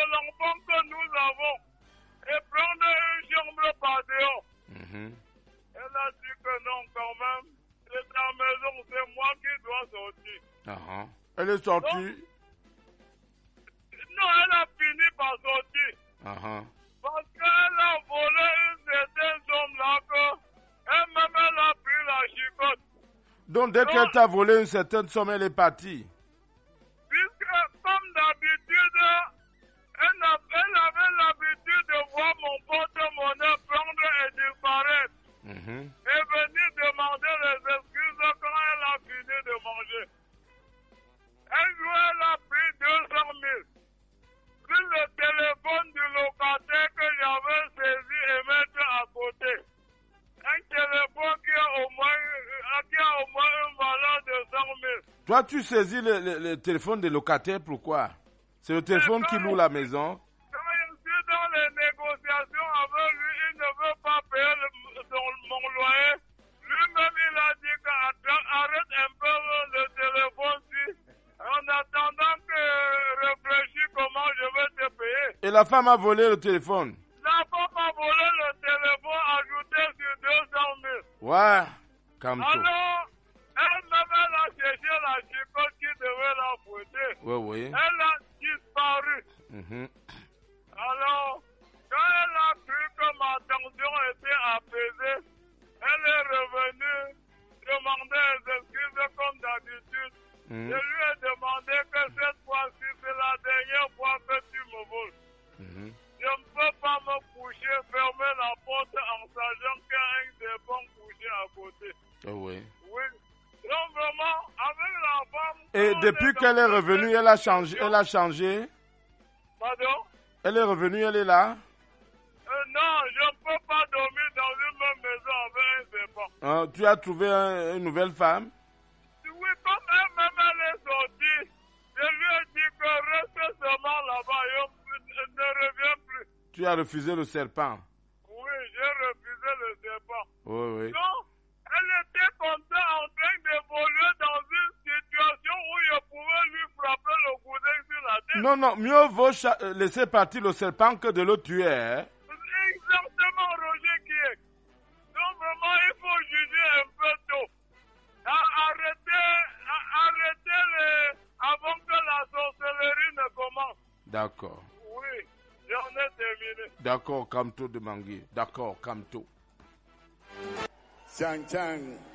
de l'enfant que nous avons et prendre une chambre par dehors. Elle a dit que non, quand même, c'est ta maison, c'est moi qui dois sortir. Elle est sortie? Non, elle a fini par sortir. Parce qu'elle a volé une certaine somme là que elle-même elle a pris la chicotte. Donc dès qu'elle t'a volé une certaine somme, elle est partie? Puisque, comme d'habitude, elle avait l'habitude de voir mon porte-monnaie prendre et disparaître. Et venir demander les excuses quand elle a fini de manger. Elle a pris 200 000. Puis le téléphone du locataire que j'avais saisi et mettre à côté. Un téléphone qui a au moins une valeur de 100 000. Toi, tu saisis le téléphone des locataires, pourquoi? C'est le téléphone qui loue la maison? Quand je suis dans les négociations avec lui, il ne veut pas payer mon loyer. Lui-même, il a dit qu'arrête un peu le téléphone-ci. En attendant que réfléchisse comment je vais te payer. Et la femme a volé le téléphone? La femme a volé le téléphone ajouté sur 200 000. Ouais, calme-toi. Alors, elle-même, elle a cherché la chicotte qui devait la fouetter. Oui. Elle a disparu. Alors, quand elle a cru que ma tension était apaisée, elle est revenue demander des excuses comme d'habitude. Je lui ai demandé que cette fois-ci, c'est la dernière fois que tu me voles. Je ne peux pas me coucher, fermer la porte en sachant qu'il y a un défend couché à côté. Oui. Donc vraiment, avec la femme... Et depuis qu'elle est revenue, elle a changé? Pardon? Elle est revenue, elle est là? Non, je ne peux pas dormir dans une même maison avec un défend. Tu as trouvé une nouvelle femme? Oui, comme elle-même elle est sortie, je lui ai dit que reste seulement là-bas, je ne reviens plus. Tu as refusé le serpent? Oui, j'ai refusé le serpent. Oui. Donc, elle était comme ça en train d'évoluer dans une situation où je pouvais lui frapper le coude sur la tête. Non, mieux vaut laisser partir le serpent que de le tuer. Hein? Exactement, Roger qui est. Donc vraiment, il faut juger un peu tôt. Arrêtez avant que la sorcellerie ne commence. D'accord. Oui, j'en ai terminé. D'accord, Kamto de Mangui. D'accord, Kamto. Chang.